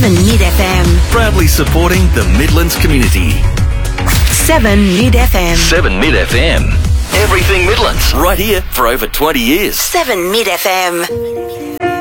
7 Mid FM. Proudly supporting the Midlands community. 7 Mid FM. 7 Mid FM. Everything Midlands. Right here for over 20 years. 7 Mid FM.